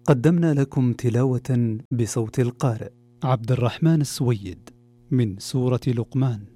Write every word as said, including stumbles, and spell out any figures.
قدمنا لكم تلاوة بصوت القارئ عبد الرحمن السويد من سورة لقمان.